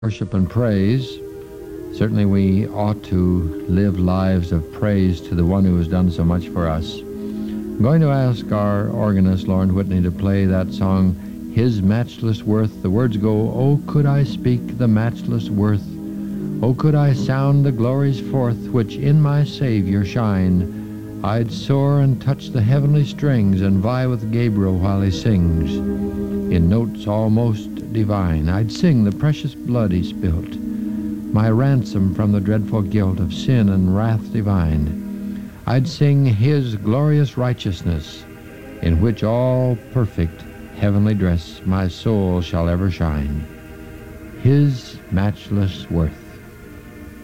worship and praise. Certainly we ought to live lives of praise to the one who has done so much for us. I'm going to ask our organist, Lauren Whitney, to play that song, His Matchless Worth. The words go, "Oh, could I speak the matchless worth? Oh, could I sound the glories forth which in my Savior shine? I'd soar and touch the heavenly strings and vie with Gabriel while he sings in notes almost divine. I'd sing the precious blood he spilt, my ransom from the dreadful guilt of sin and wrath divine. I'd sing his glorious righteousness, in which all perfect heavenly dress my soul shall ever shine. His matchless worth."